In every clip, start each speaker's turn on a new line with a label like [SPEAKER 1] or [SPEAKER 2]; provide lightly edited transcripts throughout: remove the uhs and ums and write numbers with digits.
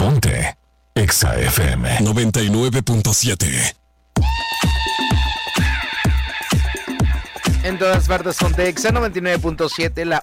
[SPEAKER 1] Ponte Exa FM 99.7.
[SPEAKER 2] En todas partes son de Exa 99.7, la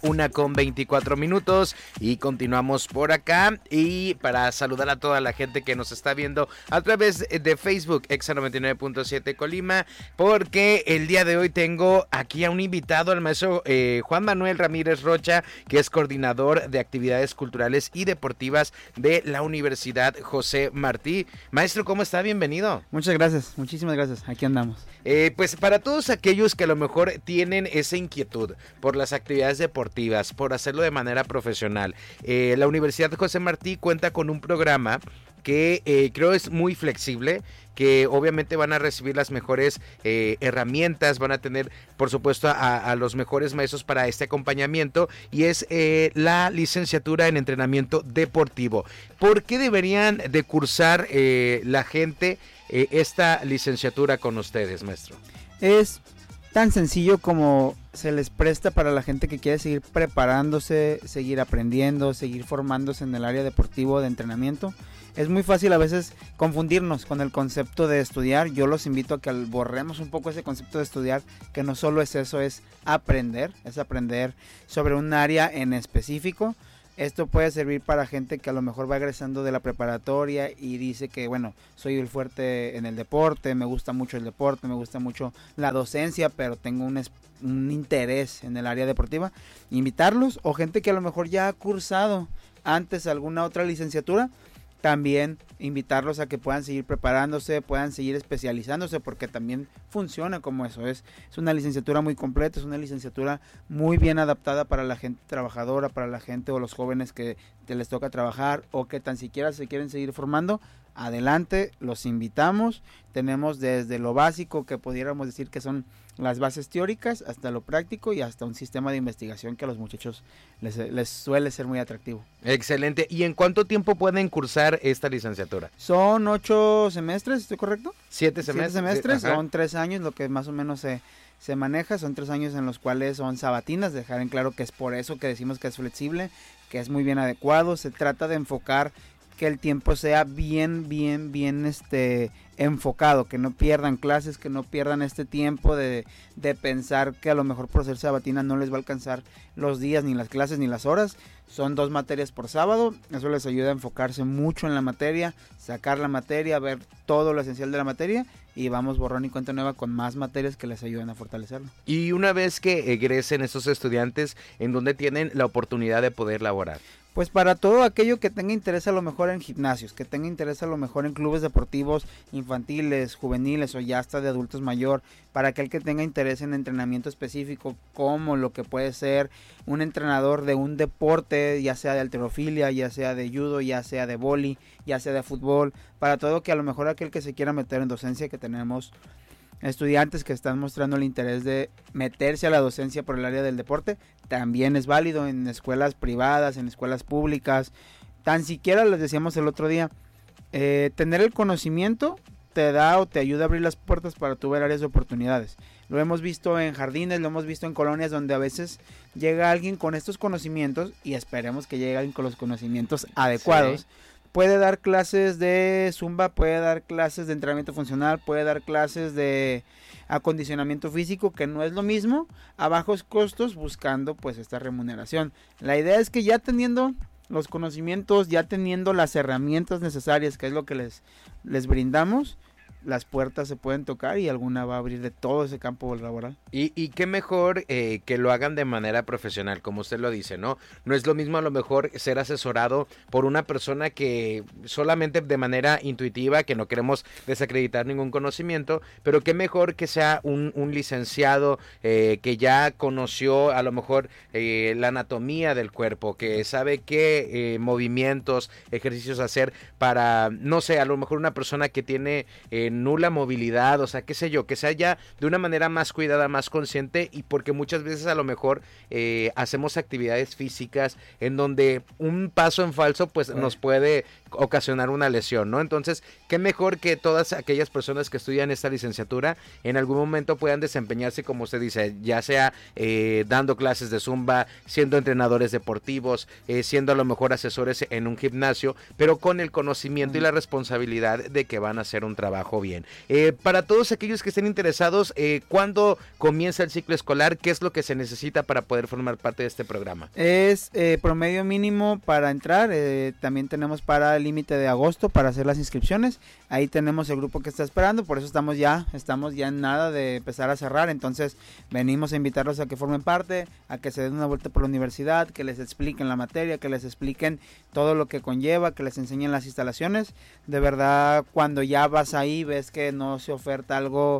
[SPEAKER 2] 1:24 y continuamos por acá y para saludar a toda la gente que nos está viendo a través de Facebook Exa 99.7 Colima, porque el día de hoy tengo aquí a un invitado, al maestro Juan Manuel Ramírez Rocha, que es coordinador de actividades culturales y deportivas de la Universidad José Martí. Maestro, ¿cómo está? Bienvenido.
[SPEAKER 3] Muchas gracias, muchísimas gracias, aquí andamos.
[SPEAKER 2] Pues para todos aquellos que a lo mejor tienen esa inquietud por las actividades deportivas, por hacerlo de manera profesional, la Universidad José Martí cuenta con un programa que creo es muy flexible, que obviamente van a recibir las mejores herramientas, van a tener por supuesto a los mejores maestros para este acompañamiento, y es la licenciatura en entrenamiento deportivo. ¿Por qué deberían de cursar la gente esta licenciatura con ustedes, maestro?
[SPEAKER 3] Es tan sencillo como se les presta para la gente que quiere seguir preparándose, seguir aprendiendo, seguir formándose en el área deportivo de entrenamiento. Es muy fácil a veces confundirnos con el concepto de estudiar. Yo los invito a que borremos un poco ese concepto de estudiar, que no solo es eso, es aprender sobre un área en específico. Esto puede servir para gente que a lo mejor va egresando de la preparatoria y dice que, bueno, soy el fuerte en el deporte, me gusta mucho el deporte, me gusta mucho la docencia, pero tengo un interés en el área deportiva. Invitarlos, o gente que a lo mejor ya ha cursado antes alguna otra licenciatura, también invitarlos a que puedan seguir preparándose, puedan seguir especializándose, porque también funciona como eso. Es una licenciatura muy completa, es una licenciatura muy bien adaptada para la gente trabajadora, para la gente o los jóvenes que les toca trabajar o que tan siquiera se quieren seguir formando. Adelante, los invitamos. Tenemos desde lo básico, que pudiéramos decir que son las bases teóricas, hasta lo práctico y hasta un sistema de investigación que a los muchachos les suele ser muy atractivo.
[SPEAKER 2] Excelente. ¿Y en cuánto tiempo pueden cursar esta licenciatura?
[SPEAKER 3] Son 8 semestres, ¿estoy correcto?
[SPEAKER 2] 7 semestres.
[SPEAKER 3] 7 semestres, son 3 años, lo que más o menos se maneja. Son 3 años en los cuales son sabatinas, dejar en claro que es por eso que decimos que es flexible, que es muy bien adecuado. Se trata de enfocar que el tiempo sea bien enfocado, que no pierdan clases, que no pierdan este tiempo de pensar que a lo mejor por ser sabatina no les va a alcanzar los días, ni las clases, ni las horas. Son 2 materias por sábado, eso les ayuda a enfocarse mucho en la materia, sacar la materia, ver todo lo esencial de la materia, y vamos borrón y cuenta nueva con más materias que les ayuden a fortalecerlo.
[SPEAKER 2] Y una vez que egresen estos estudiantes, ¿en dónde tienen la oportunidad de poder laborar?
[SPEAKER 3] Pues para todo aquello que tenga interés a lo mejor en gimnasios, que tenga interés a lo mejor en clubes deportivos infantiles, juveniles o ya hasta de adultos mayor, para aquel que tenga interés en entrenamiento específico, como lo que puede ser un entrenador de un deporte, ya sea de halterofilia, ya sea de judo, ya sea de vóley, ya sea de fútbol, para todo que a lo mejor aquel que se quiera meter en docencia, que tenemos estudiantes que están mostrando el interés de meterse a la docencia por el área del deporte, también es válido en escuelas privadas, en escuelas públicas. Tan siquiera les decíamos el otro día, tener el conocimiento te da o te ayuda a abrir las puertas para tu ver áreas de oportunidades. Lo hemos visto en jardines, lo hemos visto en colonias donde a veces llega alguien con estos conocimientos, y esperemos que llegue alguien con los conocimientos adecuados. Sí. Puede dar clases de zumba, puede dar clases de entrenamiento funcional, puede dar clases de acondicionamiento físico, que no es lo mismo, a bajos costos, buscando pues esta remuneración. La idea es que ya teniendo los conocimientos, ya teniendo las herramientas necesarias, que es lo que les brindamos, las puertas se pueden tocar y alguna va a abrir de todo ese campo laboral.
[SPEAKER 2] Y qué mejor que lo hagan de manera profesional, como usted lo dice, ¿no? No es lo mismo a lo mejor ser asesorado por una persona que solamente de manera intuitiva, que no queremos desacreditar ningún conocimiento, pero qué mejor que sea un licenciado que ya conoció a lo mejor la anatomía del cuerpo, que sabe qué movimientos, ejercicios hacer para, no sé, a lo mejor una persona que tiene nula movilidad, o sea, qué sé yo, que sea ya de una manera más cuidada, más consciente, y porque muchas veces a lo mejor hacemos actividades físicas en donde un paso en falso pues nos puede ocasionar una lesión, ¿no? Entonces, qué mejor que todas aquellas personas que estudian esta licenciatura en algún momento puedan desempeñarse, como usted dice, ya sea dando clases de zumba, siendo entrenadores deportivos, siendo a lo mejor asesores en un gimnasio, pero con el conocimiento y la responsabilidad de que van a hacer un trabajo bien. Para todos aquellos que estén interesados, ¿cuándo comienza el ciclo escolar? ¿Qué es lo que se necesita para poder formar parte de este programa?
[SPEAKER 3] Es promedio mínimo para entrar, también tenemos para el límite de agosto para hacer las inscripciones. Ahí tenemos el grupo que está esperando, por eso estamos ya en nada de empezar a cerrar. Entonces venimos a invitarlos a que formen parte, a que se den una vuelta por la universidad, que les expliquen la materia, que les expliquen todo lo que conlleva, que les enseñen las instalaciones. De verdad, cuando ya vas ahí, ves que no se oferta algo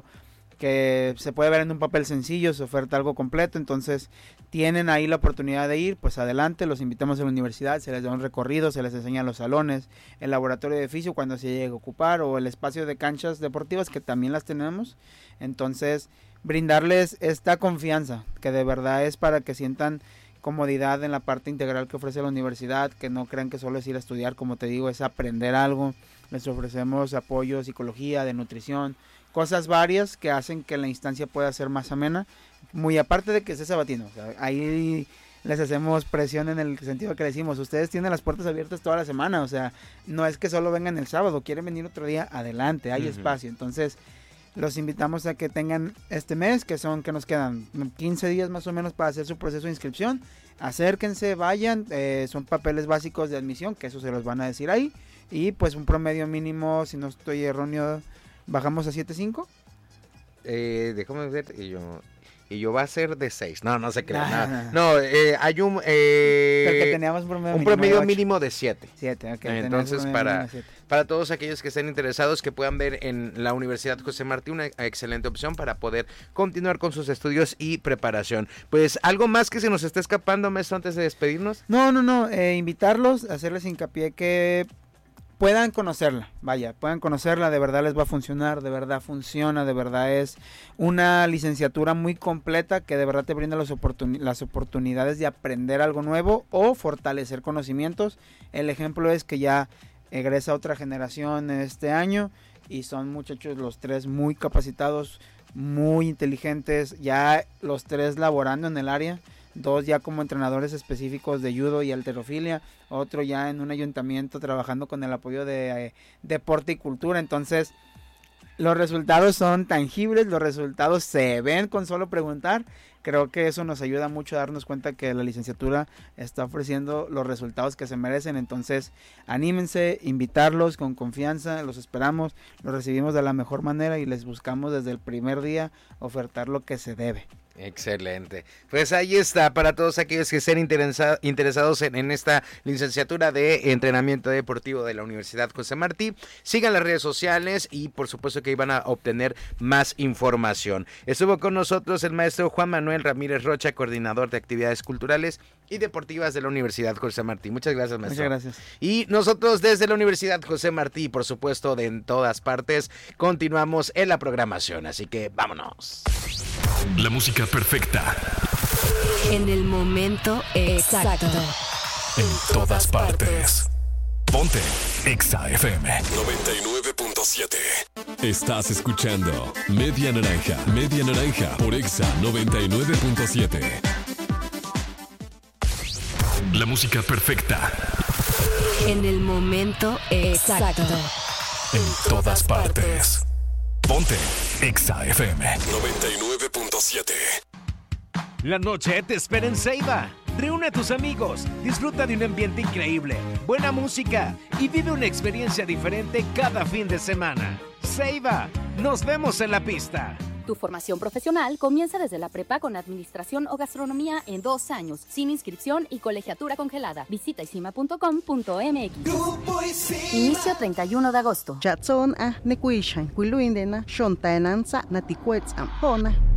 [SPEAKER 3] que se puede ver en un papel sencillo, se oferta algo completo. Entonces tienen ahí la oportunidad de ir, pues adelante, los invitamos a la universidad, se les da un recorrido, se les enseña los salones, el laboratorio de edificio cuando se llegue a ocupar, o el espacio de canchas deportivas, que también las tenemos. Entonces brindarles esta confianza, que de verdad es para que sientan comodidad en la parte integral que ofrece la universidad, que no crean que solo es ir a estudiar, como te digo, es aprender algo. Les ofrecemos apoyo, psicología, de nutrición, cosas varias que hacen que la instancia pueda ser más amena, muy aparte de que esté sabatino. O sea, ahí les hacemos presión en el sentido que le decimos, ustedes tienen las puertas abiertas toda la semana, o sea, no es que solo vengan el sábado, quieren venir otro día, adelante, hay espacio. Entonces los invitamos a que tengan este mes, que nos quedan 15 días más o menos para hacer su proceso de inscripción. Acérquense, vayan, son papeles básicos de admisión, que eso se los van a decir ahí, y pues un promedio mínimo, si no estoy erróneo, bajamos a 7.5.
[SPEAKER 2] Déjame ver, y yo va a ser de 6. No se crea nada. No, hay un
[SPEAKER 3] porque teníamos un
[SPEAKER 2] promedio mínimo de 7.
[SPEAKER 3] 7, ok.
[SPEAKER 2] Entonces, para todos aquellos que estén interesados, que puedan ver en la Universidad José Martí una excelente opción para poder continuar con sus estudios y preparación. Pues, ¿algo más que se nos está escapando, maestro, antes de despedirnos?
[SPEAKER 3] No, invitarlos, hacerles hincapié que puedan conocerla, de verdad les va a funcionar, de verdad funciona, de verdad es una licenciatura muy completa que de verdad te brinda las oportunidades de aprender algo nuevo o fortalecer conocimientos. El ejemplo es que ya egresa otra generación este año y son muchachos los tres muy capacitados, muy inteligentes, ya los tres laborando en el área. 2 ya como entrenadores específicos de judo y halterofilia, otro ya en un ayuntamiento trabajando con el apoyo de deporte y cultura. Entonces los resultados son tangibles, los resultados se ven con solo preguntar. Creo que eso nos ayuda mucho a darnos cuenta que la licenciatura está ofreciendo los resultados que se merecen. Entonces anímense, invitarlos con confianza, los esperamos, los recibimos de la mejor manera y les buscamos desde el primer día ofertar lo que se debe.
[SPEAKER 2] Excelente. Pues ahí está, para todos aquellos que estén interesados en esta licenciatura de entrenamiento deportivo de la Universidad José Martí, sigan las redes sociales y por supuesto que ahí van a obtener más información. Estuvo con nosotros el maestro Juan Manuel Ramírez Rocha, coordinador de actividades culturales y deportivas de la Universidad José Martí. Muchas gracias, maestro.
[SPEAKER 3] Muchas gracias.
[SPEAKER 2] Y nosotros desde la Universidad José Martí, por supuesto de en todas partes, continuamos en la programación, así que vámonos.
[SPEAKER 1] La música perfecta.
[SPEAKER 4] En el momento exacto.
[SPEAKER 1] En todas partes. Ponte Exa FM 99.7. Estás escuchando Media Naranja. Media Naranja por Exa 99.7. La música perfecta.
[SPEAKER 4] En el momento exacto.
[SPEAKER 1] En todas partes. Ponte Exa FM 99.7.
[SPEAKER 5] La noche te espera en Ceiba. Reúne a tus amigos, disfruta de un ambiente increíble, buena música y vive una experiencia diferente cada fin de semana. Ceiba, nos vemos en la pista.
[SPEAKER 6] Tu formación profesional comienza desde la prepa con administración o gastronomía en 2 años, sin inscripción y colegiatura congelada. Visita isima.com.mx. Inicio 31 de agosto.
[SPEAKER 7] Chatson a nekuishan, kuiluindena, shontaenanza, naticuetzam, hona,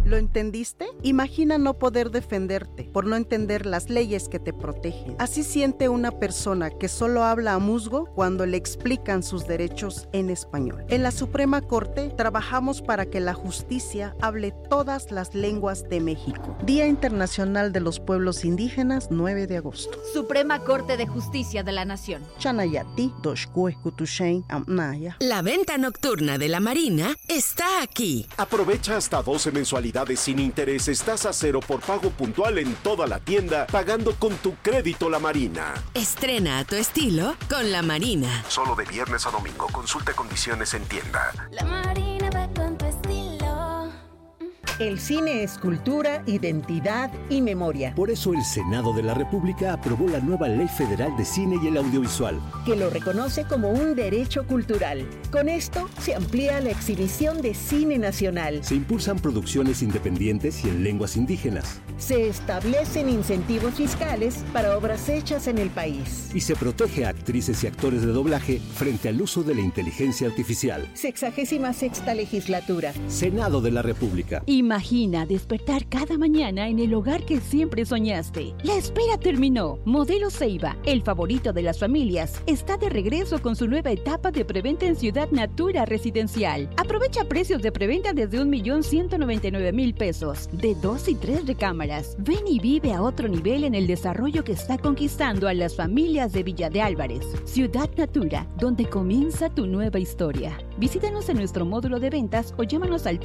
[SPEAKER 7] ¿Lo entendiste? Imagina no poder defenderte por no entender las leyes que te protegen. Así siente una persona que solo habla a musgo cuando le explican sus derechos en español. En la Suprema Corte trabajamos para que la justicia hable todas las lenguas de México. Día Internacional de los Pueblos Indígenas, 9 de agosto.
[SPEAKER 8] Suprema Corte de Justicia de la Nación.
[SPEAKER 7] Chanayati, Doshkue, Kutushen, Amnaya.
[SPEAKER 9] La venta nocturna de la Marina está aquí.
[SPEAKER 10] Aprovecha hasta 12 mensualidades sin intereses, tasa cero por pago puntual en toda la tienda, pagando con tu crédito La Marina.
[SPEAKER 9] Estrena a tu estilo con La Marina.
[SPEAKER 10] Solo de viernes a domingo. Consulta condiciones en tienda.
[SPEAKER 11] La Marina va con tu estilo.
[SPEAKER 12] El cine es cultura, identidad y memoria.
[SPEAKER 13] Por eso el Senado de la República aprobó la nueva Ley Federal de Cine y el Audiovisual,
[SPEAKER 12] que lo reconoce como un derecho cultural. Con esto se amplía la exhibición de cine nacional.
[SPEAKER 13] Se impulsan producciones independientes y en lenguas indígenas.
[SPEAKER 12] Se establecen incentivos fiscales para obras hechas en el país.
[SPEAKER 13] Y se protege a actrices y actores de doblaje frente al uso de la inteligencia artificial.
[SPEAKER 12] 66ª legislatura.
[SPEAKER 13] Senado de la República.
[SPEAKER 14] Imagina despertar cada mañana en el hogar que siempre soñaste. La espera terminó. Modelo Ceiba, el favorito de las familias, está de regreso con su nueva etapa de preventa en Ciudad Natura Residencial. Aprovecha precios de preventa desde 1,199,000 pesos, de 2 y 3 recámaras. Ven y vive a otro nivel en el desarrollo que está conquistando a las familias de Villa de Álvarez. Ciudad Natura, donde comienza tu nueva historia. Visítanos en nuestro módulo de ventas o llámanos al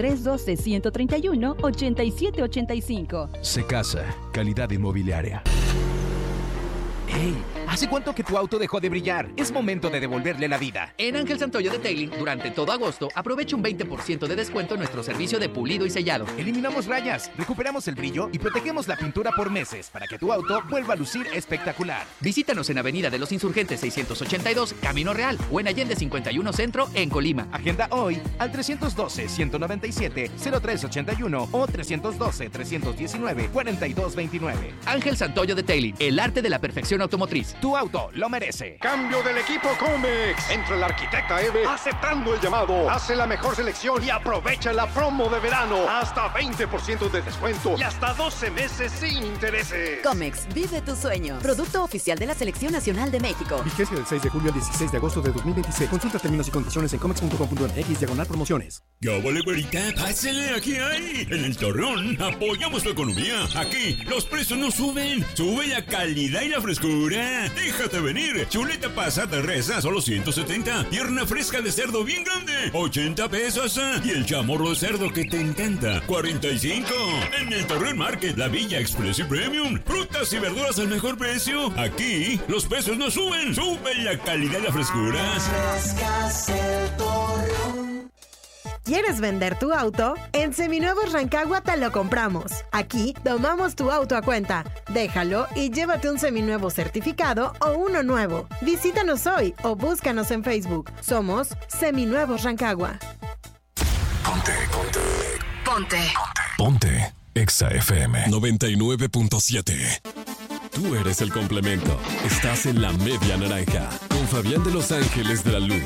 [SPEAKER 14] 312-131-8785.
[SPEAKER 1] Secasa, calidad inmobiliaria.
[SPEAKER 5] ¡Hey! ¿Hace cuánto que tu auto dejó de brillar? Es momento de devolverle la vida.
[SPEAKER 15] En Ángel Santoyo Detailing, durante todo agosto, aprovecha un 20% de descuento en nuestro servicio de pulido y sellado.
[SPEAKER 5] Eliminamos rayas, recuperamos el brillo y protegemos la pintura por meses para que tu auto vuelva a lucir espectacular.
[SPEAKER 15] Visítanos en Avenida de los Insurgentes 682, Camino Real, o en Allende 51 Centro, en Colima.
[SPEAKER 5] Agenda hoy al 312-197-0381 o 312-319-4229.
[SPEAKER 15] Ángel Santoyo Detailing, el arte de la perfección automotriz.
[SPEAKER 5] Tu auto lo merece.
[SPEAKER 16] Cambio del equipo Comex. Entra la arquitecta Eve aceptando el llamado. Hace la mejor selección y aprovecha la promo de verano. Hasta 20% de descuento y hasta 12 meses sin intereses.
[SPEAKER 17] Comex, vive tu sueño. Producto oficial de la Selección Nacional de México.
[SPEAKER 18] Vigencia del 6 de julio al 16 de agosto de 2026. Consulta términos y condiciones en comex.com.mx/promociones.
[SPEAKER 19] ¿Qué vale, güerita? Pásale, aquí hay. En el Torreón apoyamos tu economía. Aquí los precios no suben. Sube la calidad y la frescura. Déjate venir. Chuleta pasada de res a solo 170. Pierna fresca de cerdo bien grande, 80 pesos. Y el chamorro de cerdo que te encanta, 45. En el Torreón Market, la Villa Express y Premium. Frutas y verduras al mejor precio. Aquí los precios no suben. Sube la calidad y la frescura.
[SPEAKER 20] ¿Quieres vender tu auto? En Seminuevos Rancagua te lo compramos. Aquí tomamos tu auto a cuenta. Déjalo y llévate un seminuevo certificado o uno nuevo. Visítanos hoy o búscanos en Facebook. Somos Seminuevos Rancagua.
[SPEAKER 1] Ponte. Exa FM 99.7. Tú eres el complemento. Estás en la media naranja con Fabián de Los Ángeles de la Luz.